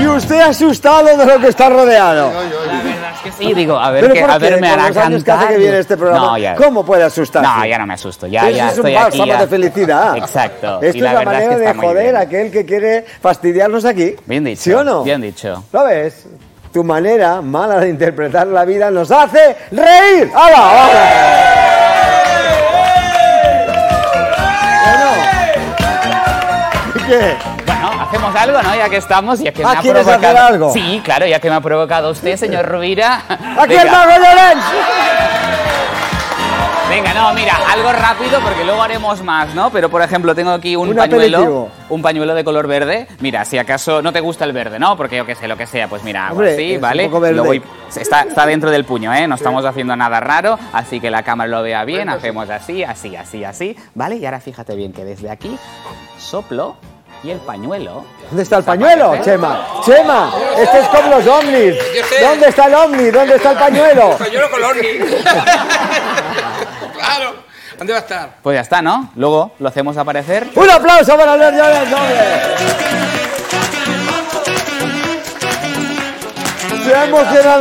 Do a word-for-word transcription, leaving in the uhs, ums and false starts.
Y usted asustado de lo que está rodeado. La verdad es que sí, digo, a ver, ¿Pero que, por a qué? ver, me Con hará los años que cantar. hace que viene este programa, No, ya. ¿cómo puede asustarse? No, ya no me asusto, ya, Eso ya es un estoy aquí. bálsamo Ya. de felicidad. Exacto. Esto y es la, verdad manera es que de está muy joder bien. a aquel que quiere fastidiarnos aquí. Bien dicho. ¿Sí o no? Bien dicho. ¿Lo ves? Tu manera mala de interpretar la vida nos hace reír. ¡Hala! ¡Hala! Bueno. ¿Y qué? Bueno, hacemos algo, ¿no? Ya que estamos, ya que Ah, me ha ¿quieres provocado... hacer algo? Sí, claro, ya que me ha provocado usted, señor Rovira. ¡Aquí el mago Llorens! Venga, no, mira, algo rápido porque luego haremos más, ¿no? Pero, por ejemplo, tengo aquí un, Un pañuelo, aperitivo. un pañuelo de color verde. Mira, si acaso no te gusta el verde, ¿no? Porque yo qué sé, lo que sea, pues mira, hago Hombre, así, es ¿vale? un poco verde. Lo voy- está, está dentro del puño, ¿eh? No estamos haciendo nada raro, así que la cámara lo vea bien. Hacemos así, así, así, así, ¿vale? Y ahora fíjate bien que desde aquí soplo y el pañuelo... ¿Dónde está el pañuelo, Chema? Chema, esto es como los ovnis. Yo sé. ¿Dónde está el ovni? ¿Dónde está el pañuelo? Pañuelo con ovni. Claro. ¿Dónde va a estar? Pues ya está, ¿no? Luego lo hacemos aparecer. Un aplauso para Albert Llorens, hombre. Se ha emocionado.